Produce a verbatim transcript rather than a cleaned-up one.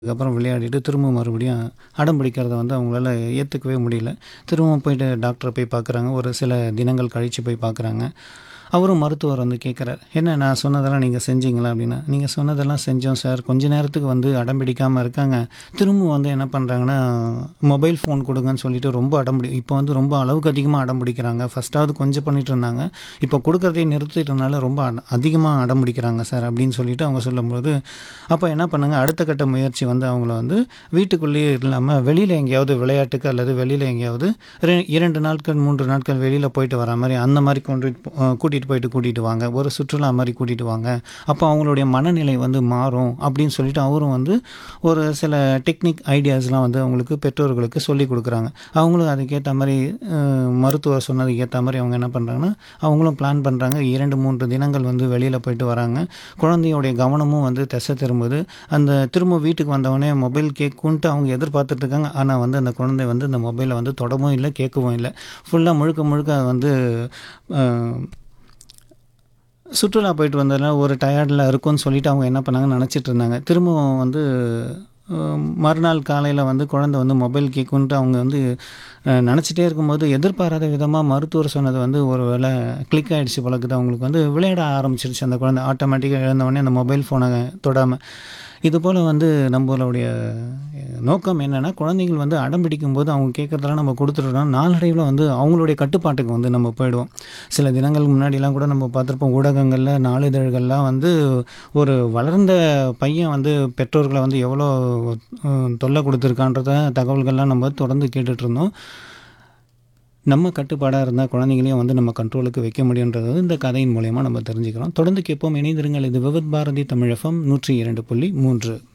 அதுக்கப்புறம் விளையாடிட்டு திரும்ப மறுபடியும் அடம் பிடிக்கிறத வந்து அவங்களால ஏற்றுக்கவே முடியல. திரும்பவும் போயிட்டு டாக்டர போய் பார்க்குறாங்க. ஒரு சில தினங்கள் கழித்து போய் பார்க்குறாங்க. அவரும் மருத்துவர் வந்து கேட்குறார், "என்ன நான் சொன்னதெல்லாம் நீங்கள் செஞ்சீங்களா?" அப்படின்னா, "நீங்கள் சொன்னதெல்லாம் செஞ்சோம் சார். கொஞ்ச நேரத்துக்கு வந்து அடம் பிடிக்காம இருக்காங்க. திரும்பவும் வந்து என்ன பண்ணுறாங்கன்னா, மொபைல் ஃபோன் கொடுங்கன்னு சொல்லிட்டு ரொம்ப அடம் பிடி இப்போ வந்து ரொம்ப அளவுக்கு அதிகமாக அடம் பிடிக்கிறாங்க. ஃபர்ஸ்ட்டாவது கொஞ்சம் பண்ணிட்டு இருந்தாங்க. இப்போ கொடுக்கறதையே நிறுத்திட்டனால ரொம்ப அட அதிகமாக அடம் பிடிக்கிறாங்க சார்." அப்படின்னு சொல்லிட்டு அவங்க சொல்லும்போது, அப்போ என்ன பண்ணுங்க, அடுத்த கட்ட முயற்சி வந்து அவங்கள வந்து வீட்டுக்குள்ளேயே இல்லாம வெளியில எங்கேயாவது விளையாட்டுக்கு அல்லது வெளியில எங்கேயாவது ரெ இரண்டு நாட்கள், மூன்று நாட்கள் வெளியில போயிட்டு வரா மாரி, அந்த மாரி கொண்டு அ கூட்டிட்டு போயிட்டு கூட்டிட்டு வாங்க. ஒரு சுற்றுலா மாரி கூட்டிட்டு வாங்க. அப்போ அவங்களுடைய மனநிலை வந்து மாறும் அப்படின்னு சொல்லிட்டு அவரும் வந்து ஒரு சில டெக்னிக் ஐடியாஸ்லாம் வந்து அவங்களுக்கு பெற்றோர்களுக்கு சொல்லிக் குடுக்குறாங்க. அவங்களும் அதுக்கேத்த மாரி அ மருத்துவர் சொன்னதுக்கு ஏத்த மாரி அவங்க என்ன பண்றாங்கன்னா, அவங்களும் பிளான் பண்றாங்க. இரண்டு, மூன்று தினங்கள் வந்து வெளியில போயிட்டு வராங்க. குழந்தையோடைய கவனமும் வந்து திசை திரும்புது. அந்த திரும்ப வீட்டுக்கு வந்தவுடனே மொபைல் கேட்குன்ட்டு அவங்க எதிர்பார்த்துட்டு இருக்காங்க. ஆனா வந்து அந்த குழந்தை வந்து அந்த மொபைல வந்து தொடவும் இல்ல, கேட்கவும் இல்ல. ஃபுல்லா முழுக்க முழுக்க அது வந்து அ சுற்றுலா போயிட்டு வந்ததுனால ஒரு டயர்டில இருக்கும்னு சொல்லிட்டு அவங்க என்ன பண்ணாங்கன்னு நெனச்சிட்டு இருந்தாங்க. திரும்பவும் வந்து அ மறுநாள் காலையில வந்து குழந்தை வந்து மொபைல் கேட்குன்ட்டு அவங்க வந்து அ நெனச்சிட்டே இருக்கும்போது, எதிர்பாராத விதமா மருத்துவர் சொன்னது வந்து ஒரு வேள கிளிக் ஆயிடுச்சு போல இருக்குது. அவங்களுக்கு வந்து விளையாட ஆரம்பிச்சிருச்சு அந்த குழந்தை. ஆட்டோமேட்டிக்கா எழுந்தவுடனே அந்த மொபைல் ஃபோன தொடாம. இதுபோல வந்து நம்மளுடைய நோக்கம் என்னன்னா, குழந்தைகள் வந்து அடம் பிடிக்கும்போது அவங்க கேட்கறதெல்லாம் நம்ம குடுத்துட்டோம்னா, நாளடைவில வந்து அவங்களுடைய கட்டுப்பாட்டுக்கு வந்து நம்ம போயிடுவோம். சில தினங்கள் முன்னாடிலாம் கூட நம்ம பார்த்துருப்போம். ஊடகங்கள்ல, நாளிதழ்கள்லாம் வந்து ஒரு வளர்ந்த பையன் வந்து பெற்றோர்கள வந்து எவ்வளோ அ தொல்ல குடுத்துருக்கான்றத தகவல்கள்லாம் நம்ம தொடர்ந்து கேட்டுட்ருந்தோம். நம்ம கட்டுப்பாடா இருந்தா குழந்தைங்களையும் வந்து நம்ம கண்ட்ரோலுக்கு வைக்க முடியுன்றது வந்து இந்த கதையின் மூலியமா நம்ம தெரிஞ்சுக்கிறோம். தொடர்ந்து கேட்போம். இணைந்திருங்கள். இது விவித் பாரதி தமிழ் எஃப்எம் நூற்று இரண்டு புள்ளி மூன்று.